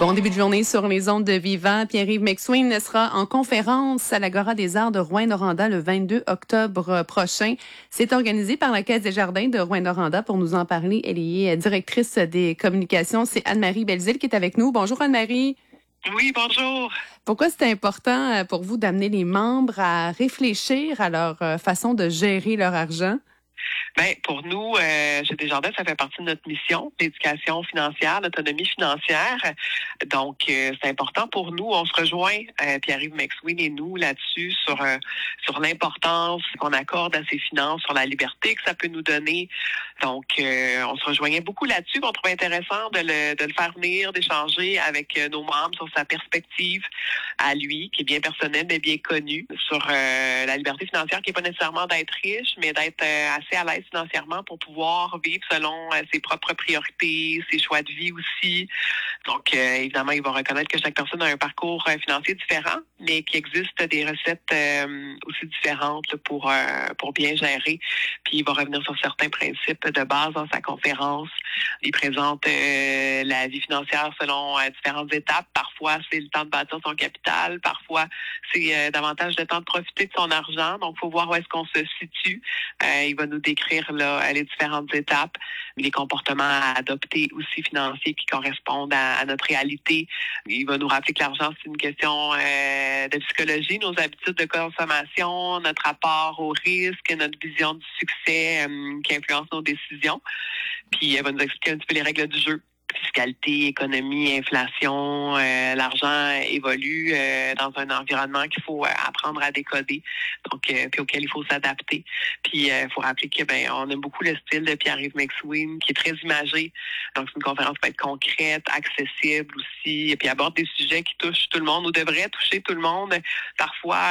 Bon début de journée sur les ondes de Vivant. Pierre-Yves McSween sera en conférence à l'Agora des Arts de Rouyn-Noranda le 22 octobre prochain. C'est organisé par la Caisse des Jardins de Rouyn-Noranda. Pour nous en parler, elle est directrice des communications. C'est Anne-Marie Belzile qui est avec nous. Bonjour Anne-Marie. Oui, bonjour. Pourquoi c'est important pour vous d'amener les membres à réfléchir à leur façon de gérer leur argent? Ben, pour nous, chez Desjardins, ça fait partie de notre mission, l'éducation financière, l'autonomie financière. Donc, c'est important pour nous. On se rejoint, Pierre-Yves McSween et nous, là-dessus, sur l'importance qu'on accorde à ces finances, sur la liberté que ça peut nous donner. Donc, on se rejoignait beaucoup là-dessus. On trouvait intéressant de le faire venir, d'échanger avec nos membres sur sa perspective à lui, qui est bien personnelle, mais bien connue, sur la liberté financière, qui n'est pas nécessairement d'être riche, mais d'être assez à l'aise financièrement pour pouvoir vivre selon ses propres priorités, ses choix de vie aussi. Donc, évidemment, il va reconnaître que chaque personne a un parcours financier différent, mais qu'il existe des recettes aussi différentes là, pour bien gérer. Puis, il va revenir sur certains principes de base dans sa conférence. Il présente la vie financière selon différentes étapes. Parfois, c'est le temps de bâtir son capital. Parfois, c'est davantage le temps de profiter de son argent. Donc, il faut voir où est-ce qu'on se situe. Il va nous décrire là, les différentes étapes, les comportements à adopter aussi financiers qui correspondent à notre réalité. Il va nous rappeler que l'argent, c'est une question de psychologie, nos habitudes de consommation, notre rapport au risque, notre vision du succès qui influence nos décisions. Puis elle va nous expliquer un petit peu les règles du jeu. Fiscalité, économie, inflation, l'argent évolue dans un environnement qu'il faut apprendre à décoder, donc puis auquel il faut s'adapter. Puis il faut rappeler que on aime beaucoup le style de Pierre-Yves McSween, qui est très imagé. Donc c'est une conférence qui peut être concrète, accessible aussi, et puis aborde des sujets qui touchent tout le monde ou devraient toucher tout le monde. Parfois,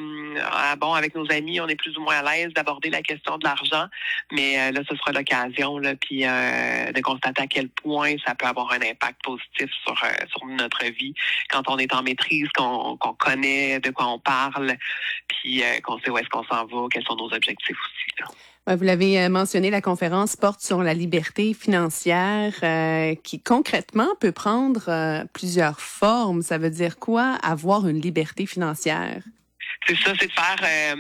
avec nos amis, on est plus ou moins à l'aise d'aborder la question de l'argent, mais là, ce sera l'occasion, là, puis de constater à quel point ça peut avoir un impact positif sur notre vie quand on est en maîtrise, qu'on connaît de quoi on parle, puis qu'on sait où est-ce qu'on s'en va, quels sont nos objectifs aussi. Là. Ouais, vous l'avez mentionné, la conférence porte sur la liberté financière qui concrètement peut prendre plusieurs formes. Ça veut dire quoi, avoir une liberté financière? C'est ça, c'est de faire,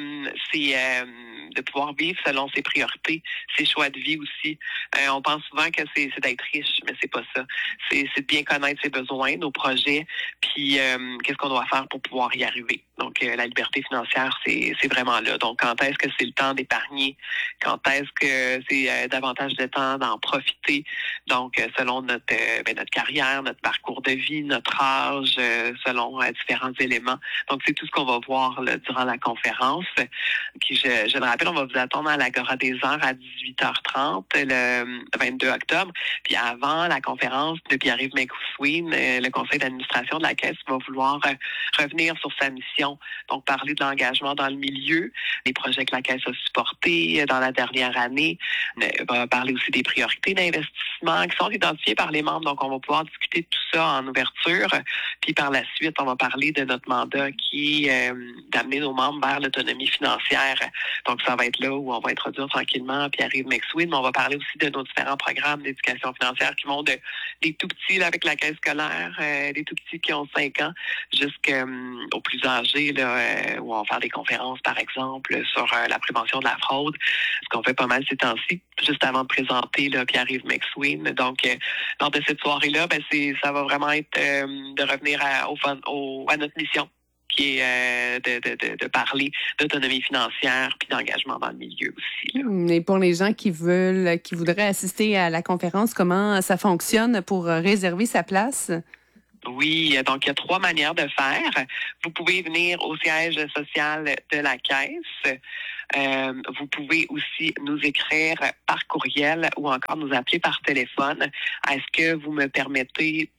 de pouvoir vivre selon ses priorités, ses choix de vie aussi. On pense souvent que c'est d'être riche, mais c'est pas ça. C'est de bien connaître ses besoins, nos projets, puis qu'est-ce qu'on doit faire pour pouvoir y arriver. Donc, la liberté financière, c'est vraiment là. Donc, quand est-ce que c'est le temps d'épargner? Quand est-ce que c'est davantage de temps d'en profiter? Donc, selon notre carrière, notre parcours de vie, notre âge, selon différents éléments. Donc, c'est tout ce qu'on va voir là, durant la conférence. Qui, je le rappelle, on va vous attendre à l'Agora des Arts à 18h30 le 22 octobre. Puis avant la conférence de Pierre-Yves McSween, le conseil d'administration de la Caisse va vouloir revenir sur sa mission. Donc, parler de l'engagement dans le milieu, des projets que la Caisse a supportés dans la dernière année. Va parler aussi des priorités d'investissement qui sont identifiées par les membres. Donc, on va pouvoir discuter de tout ça en ouverture. Puis par la suite, on va parler de notre mandat qui est d'amener nos membres vers l'autonomie financière. Donc, ça va être là où on va introduire tranquillement Pierre-Yves McSween, mais on va parler aussi de nos différents programmes d'éducation financière qui vont des tout petits là, avec la caisse scolaire, des tout petits qui ont 5 ans, jusqu'aux plus âgés, là, où on va faire des conférences, par exemple, sur la prévention de la fraude, ce qu'on fait pas mal ces temps-ci, juste avant de présenter là, Pierre-Yves McSween. Donc, lors de cette soirée-là, ça va vraiment être de revenir à notre mission, qui est de parler d'autonomie financière puis d'engagement dans le milieu aussi. Là. Et pour les gens qui voudraient assister à la conférence, comment ça fonctionne pour réserver sa place? Oui, donc il y a 3 manières de faire. Vous pouvez venir au siège social de la Caisse. Vous pouvez aussi nous écrire par courriel ou encore nous appeler par téléphone. Est-ce que vous me permettez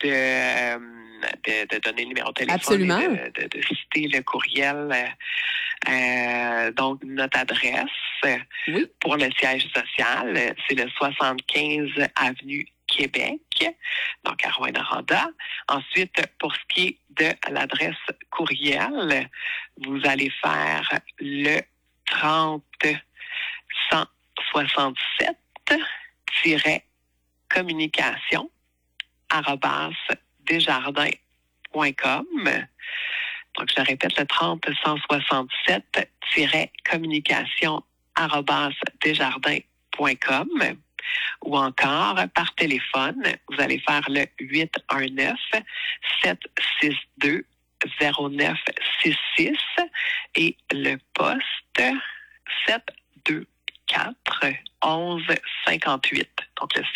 de donner le numéro de téléphone? Absolument. Et de citer le courriel? Donc, notre adresse pour le siège social, c'est le 75 avenue Québec, donc à Rouyn-Noranda. Ensuite, pour ce qui est de l'adresse courriel, vous allez faire le 30 167-communication desjardins.com. Donc, je répète, le 30 167-communication@desjardins.com. Ou encore par téléphone, vous allez faire le 819-762-0966 et le poste 724-1158. Donc, le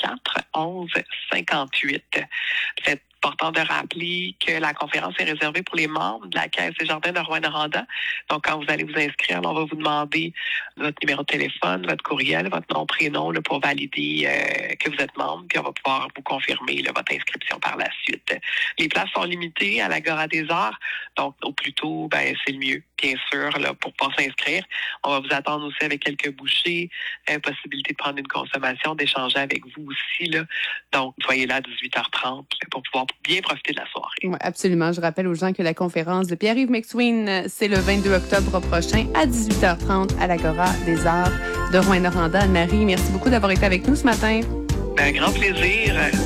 724-1158. C'est important de rappeler que la conférence est réservée pour les membres de la Caisse des Jardins de Rouyn-Noranda. Donc, quand vous allez vous inscrire, on va vous demander votre numéro de téléphone, votre courriel, votre nom, prénom là, pour valider que vous êtes membre, puis on va pouvoir vous confirmer là, votre inscription par la suite. Les places sont limitées à l'Agora des Arts, donc au plus tôt, c'est le mieux, bien sûr, là, pour pouvoir s'inscrire. On va vous attendre aussi avec quelques bouchées, possibilité de prendre une consommation, d'échanger avec vous aussi. Là. Donc, soyez là à 18h30 pour pouvoir bien profiter de la soirée. Oui, absolument. Je rappelle aux gens que la conférence de Pierre-Yves McSween, c'est le 22 octobre prochain à 18h30 à l'Agora des Arts de Rouyn-Noranda. Anne-Marie, merci beaucoup d'avoir été avec nous ce matin. Un grand plaisir.